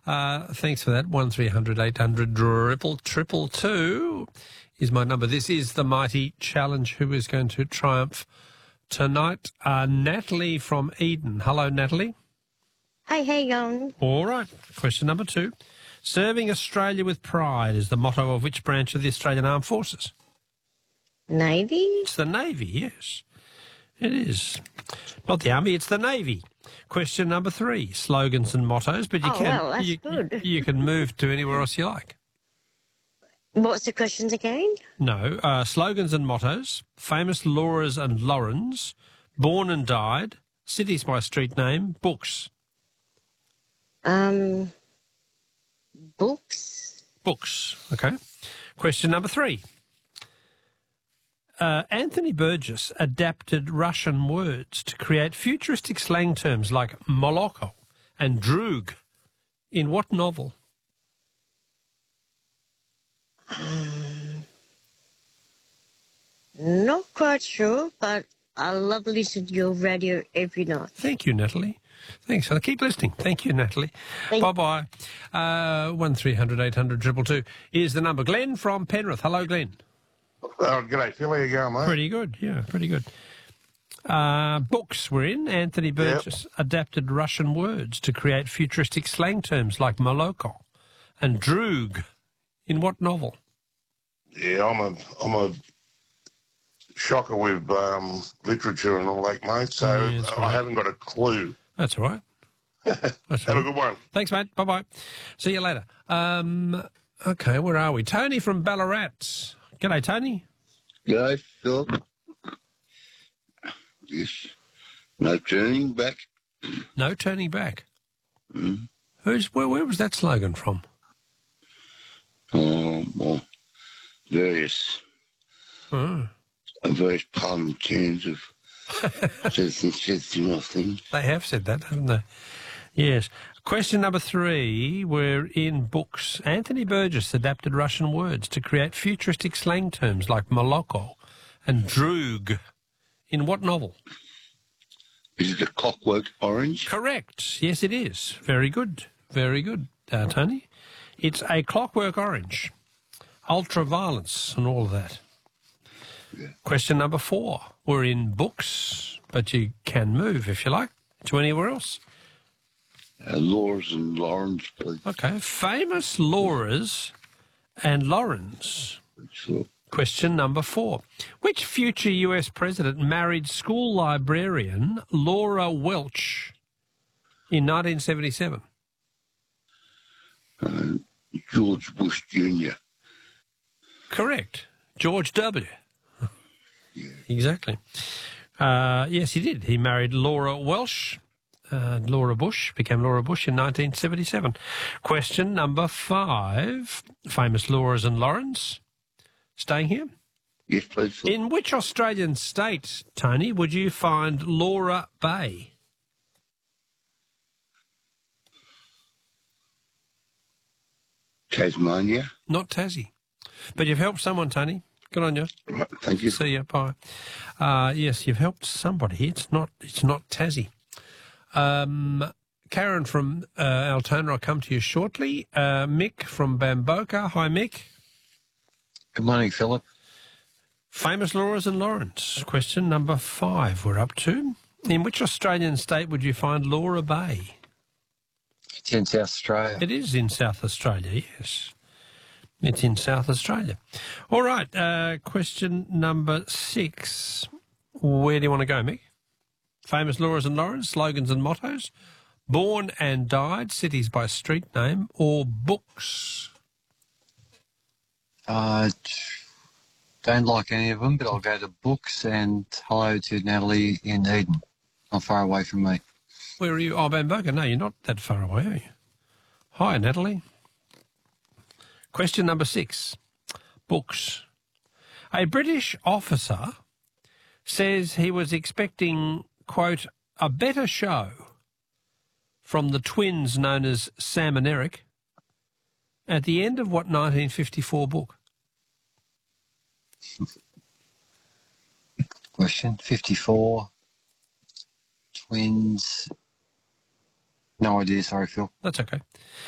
Thanks for that. 1300 800 222 is my number. This is the Mighty Challenge. Who is going to triumph tonight? Natalie from Eden. Hello, Natalie. Hi, how you going? All right. Question number 2. Serving Australia with pride is the motto of which branch of the Australian Armed Forces? Navy? It's the Navy, yes. It is. Not the Army, it's the Navy. Question number 3. Slogans and mottos, but you can move to anywhere else you like. What's the questions again? No. Slogans and mottos, famous Lauras and Laurens, born and died, cities by street name, books. Books? Books, okay. Question number 3. Anthony Burgess adapted Russian words to create futuristic slang terms like moloko and droog. In what novel? Not quite sure, but I love listening to your radio every night. Thank you, Natalie. Thanks. I'll keep listening. Thank you, Natalie. Bye-bye. 1300 800 222 is the number. Glenn from Penrith. Hello, Glenn. G'day, Phil. How you going, mate? Pretty good, yeah, pretty good. Books we're in. Anthony Burgess adapted Russian words to create futuristic slang terms like moloko and droog. In what novel? Yeah, I'm a shocker with literature and all that, mate, so Yeah, I haven't got a clue. That's all right. Have a good one. Thanks, mate. Bye-bye. See you later. Okay, where are we? Tony from Ballarat. G'day, Tony. G'day, Phil. Yes. No turning back. No turning back. Mm. Where was that slogan from? Well, various parliamentarians have said similar things. They have said that, haven't they? Yes. Question number 3. We're in books. Anthony Burgess adapted Russian words to create futuristic slang terms like moloko and droog. In what novel? Is it A Clockwork Orange? Correct. Yes, it is. Very good. Very good, Tony. It's A Clockwork Orange. Ultraviolence and all of that. Yeah. Question number 4. We're in books, but you can move, if you like, to anywhere else. Lauras and Laurens, please. Okay. Famous Lauras and Laurens. Sure. Question number 4. Which future US president married school librarian Laura Welch in 1977? George Bush Jr. Correct. George W. Yeah. Exactly. Yes, he did. He married Laura Welch. Laura Bush became Laura Bush in 1977. Question number 5. Famous Lauras and Laurens. Staying here? Yes, please. In which Australian state, Tony, would you find Laura Bay? Tasmania. Not Tassie. But you've helped someone, Tony. Good on you. Right, thank you. See you. Bye. Yes, you've helped somebody. It's not Tassie. Karen from Altona, I'll come to you shortly. Mick from Bamboka. Hi, Mick. Good morning, Philip. Famous Lauras and Laurens. Question number 5 we're up to. In which Australian state would you find Laura Bay? It's in South Australia. It is in South Australia, yes. It's in South Australia. All right, question number 6. Where do you want to go, Mick? Famous Lauras and Laurens, slogans and mottos, born and died, cities by street name, or books? Don't like any of them, but I'll go to books, and hello to Natalie in Eden. Not far away from me. Where are you? Oh, Bamboka. No, you're not that far away, are you? Hi, Natalie. Question number 6. Books. A British officer says he was expecting, quote, a better show from the twins known as Sam and Eric at the end of what 1954 book? Question 54. Twins. No idea, sorry, Phil. That's okay.